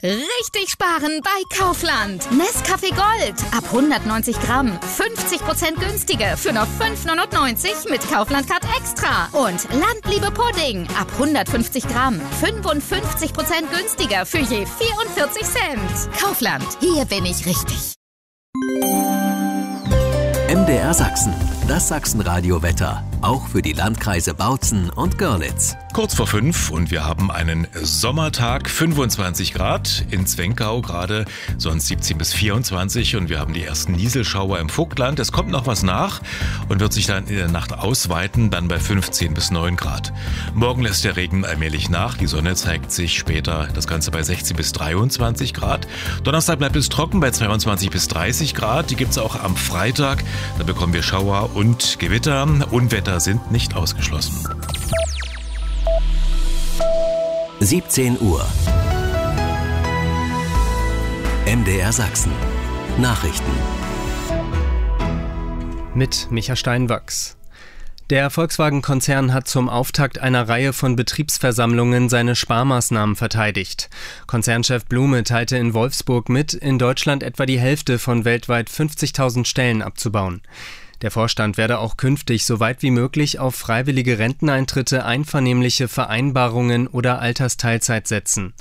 Richtig sparen bei Kaufland. Nescafé Gold ab 190 Gramm. 50% günstiger für nur 5,99 mit Kaufland Card Extra. Und Landliebe Pudding ab 150 Gramm. 55% günstiger für je 44 Cent. Kaufland, hier bin ich richtig. MDR Sachsen, das Sachsenradio-Wetter, auch für die Landkreise Bautzen und Görlitz. Kurz vor 5 und wir haben einen Sommertag, 25 Grad in Zwenkau gerade, sonst 17 bis 24 und wir haben die ersten Nieselschauer im Vogtland. Es kommt noch was nach und wird sich dann in der Nacht ausweiten, dann bei 15 bis 9 Grad. Morgen lässt der Regen allmählich nach, die Sonne zeigt sich später, das Ganze bei 16 bis 23 Grad. Donnerstag bleibt es trocken bei 22 bis 30 Grad, die gibt es auch am Freitag. Da bekommen wir Schauer und Gewitter. Unwetter sind nicht ausgeschlossen. 17 Uhr. MDR Sachsen. Nachrichten. Mit Micha Steinwachs. Der Volkswagen-Konzern hat zum Auftakt einer Reihe von Betriebsversammlungen seine Sparmaßnahmen verteidigt. Konzernchef Blume teilte in Wolfsburg mit, in Deutschland etwa die Hälfte von weltweit 50.000 Stellen abzubauen. Der Vorstand werde auch künftig so weit wie möglich auf freiwillige Renteneintritte, einvernehmliche Vereinbarungen oder Altersteilzeit setzen.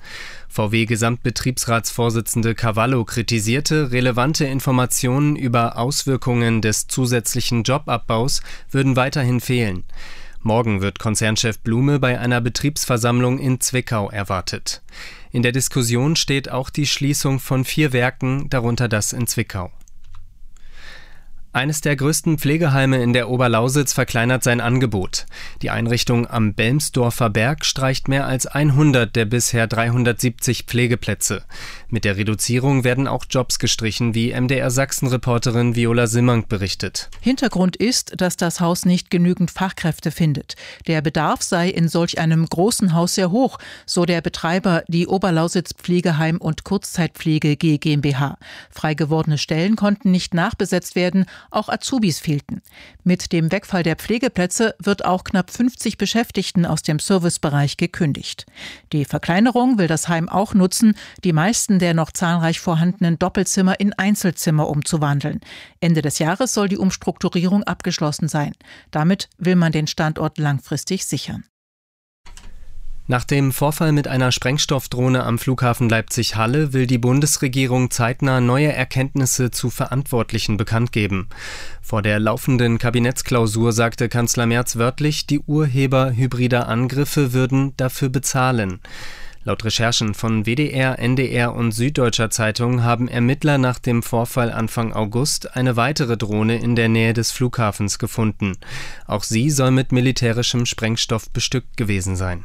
VW-Gesamtbetriebsratsvorsitzende Cavallo kritisierte, relevante Informationen über Auswirkungen des zusätzlichen Jobabbaus würden weiterhin fehlen. Morgen wird Konzernchef Blume bei einer Betriebsversammlung in Zwickau erwartet. In der Diskussion steht auch die Schließung von 4 Werken, darunter das in Zwickau. Eines der größten Pflegeheime in der Oberlausitz verkleinert sein Angebot. Die Einrichtung am Belmsdorfer Berg streicht mehr als 100 der bisher 370 Pflegeplätze. Mit der Reduzierung werden auch Jobs gestrichen, wie MDR-Sachsen-Reporterin Viola Simmank berichtet. Hintergrund ist, dass das Haus nicht genügend Fachkräfte findet. Der Bedarf sei in solch einem großen Haus sehr hoch, so der Betreiber, die Oberlausitz Pflegeheim- und Kurzzeitpflege GmbH. Frei gewordene Stellen konnten nicht nachbesetzt werden, auch Azubis fehlten. Mit dem Wegfall der Pflegeplätze wird auch knapp 50 Beschäftigten aus dem Servicebereich gekündigt. Die Verkleinerung will das Heim auch nutzen, die meisten der noch zahlreich vorhandenen Doppelzimmer in Einzelzimmer umzuwandeln. Ende des Jahres soll die Umstrukturierung abgeschlossen sein. Damit will man den Standort langfristig sichern. Nach dem Vorfall mit einer Sprengstoffdrohne am Flughafen Leipzig-Halle will die Bundesregierung zeitnah neue Erkenntnisse zu Verantwortlichen bekannt geben. Vor der laufenden Kabinettsklausur sagte Kanzler Merz wörtlich, die Urheber hybrider Angriffe würden dafür bezahlen. Laut Recherchen von WDR, NDR und Süddeutscher Zeitung haben Ermittler nach dem Vorfall Anfang August eine weitere Drohne in der Nähe des Flughafens gefunden. Auch sie soll mit militärischem Sprengstoff bestückt gewesen sein.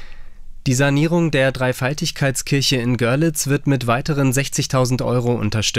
Die Sanierung der Dreifaltigkeitskirche in Görlitz wird mit weiteren 60.000 € unterstützt.